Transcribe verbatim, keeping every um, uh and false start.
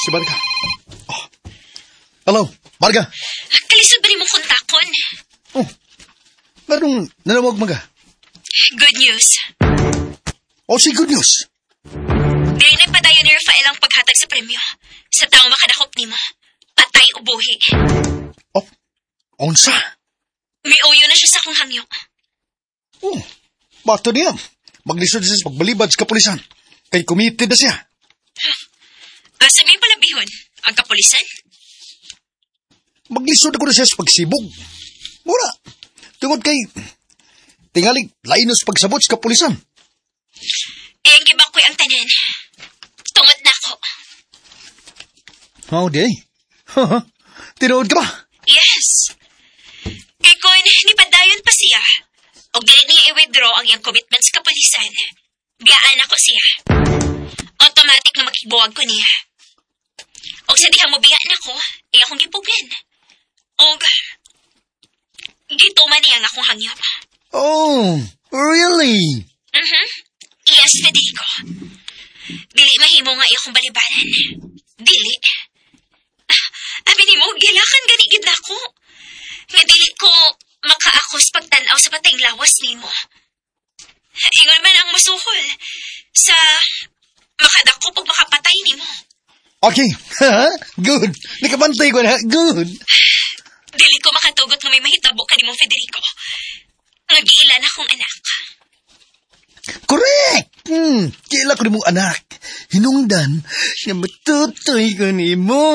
Si Marga. Oh. Hello, Marga. Kalisod ba ni mong kontakon? Oh, ganong nanawag mga. Good news. Oh, si good news. Dili na padayon ni Rafael ang paghatag sa premyo. Sa tao makadakop ni mo. Patay o buhi. Oh, unsa? May uyo na siya sa akong hangyo. Oh, bato niya. Maglisod siya sa pagbalibad sa kapulisan. Kay committed na siya. Asa may palabihon? Ang kapulisan? Maglisod ako na siya sa pagsibog. Mura. Tungod kay... tingali, lainos pagsabot sa kapulisan. Eh, ang kibakoy ang tanan. Tungod na ako. Oh, di. Haha. Tinood ka ba? Yes. Kay Kon, nipadayon pa siya. O dili niya i-withdraw ang iyang commitment sa kapulisan. Biyaan ako siya. Automatic na makigbuwag ko niya. O sa diha mo biyaan ako, iya akong gipugan. O gituman niya ang akong hangyo. Oh, really? Mhm. Yes, Federico. Dili mahimo nga iya akong balibanan. Dili. Abi ni mo, gilakan ganigid na ako. Nga dili ko makaakos pagtanaw sa patayng lawas ni mo. Ingon man ang masuhol sa makadako pag makapatay ni mo. Okay. Good. Nakabantay ko na. Good. Dili ko makatugot nga may mahitabo ka ni mo, Federico. Nag-iilan akong anak. Correct! Hmm, kailan ko ni mong anak. Hinungdan na matutoy ko ni mo.